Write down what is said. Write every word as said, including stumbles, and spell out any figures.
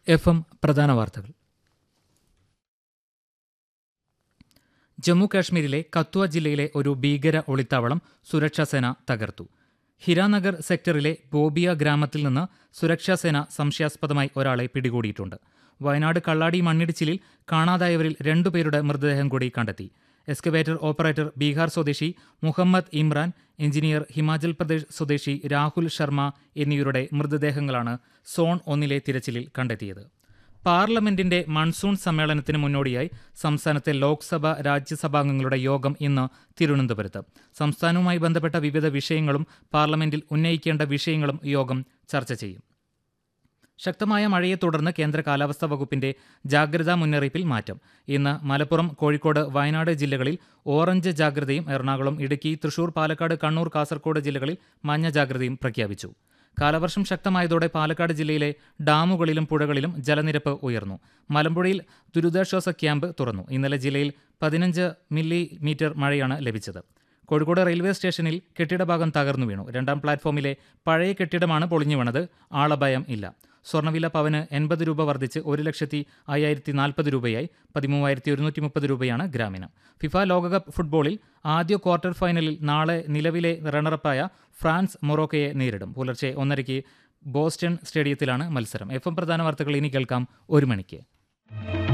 F M പ്രധാന വാർത്തകൾ. ജമ്മു കാശ്മീരിലെ കത്വ ജില്ലയിലെ ഒരു ഭീകര ഒളിത്താവളം സുരക്ഷാസേന തകർത്തു. ഹിരാനഗർ സെക്ടറിലെ ബോബിയ ഗ്രാമത്തിൽ നിന്ന് സുരക്ഷാസേന സംശയാസ്പദമായി ഒരാളെ പിടികൂടിയിട്ടുണ്ട്. വയനാട് കള്ളാടി മണ്ണിടിച്ചിലിൽ കാണാതായവരിൽ രണ്ടുപേരുടെ മൃതദേഹം കൂടി കണ്ടെത്തി. എക്സ്കവേറ്റർ ഓപ്പറേറ്റർ ബീഹാർ സ്വദേശി മുഹമ്മദ് ഇമ്രാൻ, എഞ്ചിനീയർ ഹിമാചൽ പ്രദേശ് സ്വദേശി രാഹുൽ ശർമ്മ എന്നിവരുടെ മൃതദേഹങ്ങളാണ് സോൺ ഒന്നിലെ തിരച്ചിലിൽ കണ്ടെത്തിയത്. പാർലമെന്റിന്റെ മൺസൂൺ സമ്മേളനത്തിന് മുന്നോടിയായി സംസ്ഥാനത്തെ ലോക്സഭ രാജ്യസഭാംഗങ്ങളുടെ യോഗം ഇന്ന് തിരുവനന്തപുരത്ത്. സംസ്ഥാനവുമായി ബന്ധപ്പെട്ട വിവിധ വിഷയങ്ങളും പാർലമെന്റിൽ ഉന്നയിക്കേണ്ട വിഷയങ്ങളും യോഗം ചർച്ച ചെയ്യും. ശക്തമായ മഴയെ തുടർന്ന് കേന്ദ്ര കാലാവസ്ഥാ വകുപ്പിന്റെ ജാഗ്രതാ മുന്നറിയിപ്പിൽ മാറ്റം. ഇന്ന് മലപ്പുറം, കോഴിക്കോട്, വയനാട് ജില്ലകളിൽ ഓറഞ്ച് ജാഗ്രതയും എറണാകുളം, ഇടുക്കി, തൃശൂർ, പാലക്കാട്, കണ്ണൂർ, കാസർഗോഡ് ജില്ലകളിൽ മഞ്ഞ ജാഗ്രതയും പ്രഖ്യാപിച്ചു. കാലവർഷം ശക്തമായതോടെ പാലക്കാട് ജില്ലയിലെ ഡാമുകളിലും പുഴകളിലും ജലനിരപ്പ് ഉയർന്നു. മലമ്പുഴയിൽ ദുരിതാശ്വാസ ക്യാമ്പ് തുറന്നു. ഇന്നലെ ജില്ലയിൽ പതിനഞ്ച് മില്ലിമീറ്റർ മഴയാണ് ലഭിച്ചത്. കോഴിക്കോട് റെയിൽവേ സ്റ്റേഷനിൽ കെട്ടിടഭാഗം തകർന്നു വീണു. രണ്ടാം പ്ലാറ്റ്ഫോമിലെ പഴയ കെട്ടിടമാണ് പൊളിഞ്ഞു വീണത്. ആളപായം ഇല്ല. സ്വർണ്ണവില പവന് എൺപത് രൂപ വർദ്ധിച്ച് ഒരു ലക്ഷത്തി അയ്യായിരത്തി നാൽപ്പത് രൂപയായി. പതിമൂവായിരത്തി ഒരുന്നൂറ്റി മുപ്പത് രൂപയാണ് ഗ്രാമിന്. ഫിഫ ലോകകപ്പ് ഫുട്ബോളിൽ ആദ്യ ക്വാർട്ടർ ഫൈനലിൽ നാളെ നിലവിലെ റണ്ണറപ്പായ ഫ്രാൻസ് മൊറോക്കയെ നേരിടും. പുലർച്ചെ ഒന്നരയ്ക്ക് ബോസ്റ്റൺ സ്റ്റേഡിയത്തിലാണ് മത്സരം. എഫ് എം പ്രധാന വാർത്തകൾ ഇനി കേൾക്കാം ഒരു മണിക്ക്.